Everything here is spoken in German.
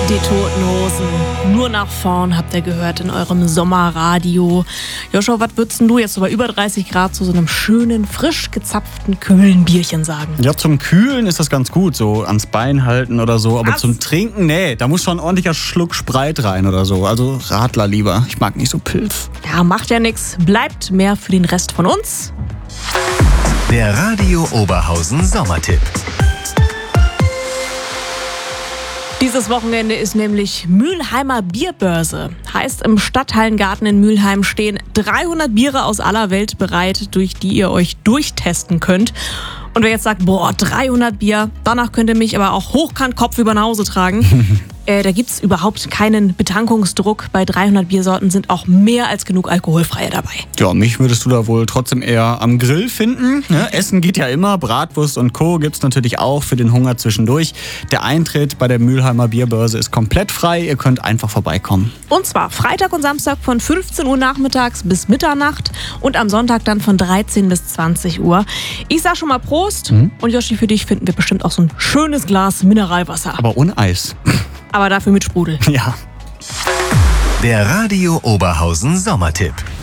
Die Toten Hosen. Nur nach vorn habt ihr gehört in eurem Sommerradio. Joshua, was würdest du jetzt so bei über 30 Grad zu so einem schönen, frisch gezapften, kühlen Bierchen sagen? Ja, zum Kühlen ist das ganz gut, so ans Bein halten oder so. Aber zum Trinken, nee, da muss schon ein ordentlicher Schluck Sprite rein oder so. Also Radler lieber. Ich mag nicht so Pilz. Ja, macht ja nichts. Bleibt mehr für den Rest von uns. Der Radio Oberhausen Sommertipp. Dieses Wochenende ist nämlich Mülheimer Bierbörse. Heißt, im Stadthallengarten in Mülheim stehen 300 Biere aus aller Welt bereit, durch die ihr euch durchtesten könnt. Und wer jetzt sagt, 300 Bier, danach könnt ihr mich aber auch hochkant kopfüber nach Hause tragen. Da gibt's überhaupt keinen Betankungsdruck. Bei 300 Biersorten sind auch mehr als genug alkoholfreie dabei. Ja, mich würdest du da wohl trotzdem eher am Grill finden. Ne? Essen geht ja immer, Bratwurst und Co. gibt's natürlich auch für den Hunger zwischendurch. Der Eintritt bei der Mülheimer Bierbörse ist komplett frei. Ihr könnt einfach vorbeikommen. Und zwar Freitag und Samstag von 15 Uhr nachmittags bis Mitternacht und am Sonntag dann von 13 bis 20 Uhr. Ich sag schon mal Prost. Und Joshi, für dich finden wir bestimmt auch so ein schönes Glas Mineralwasser. Aber ohne Eis. Aber dafür mit Sprudel. Ja. Der Radio Oberhausen Sommertipp.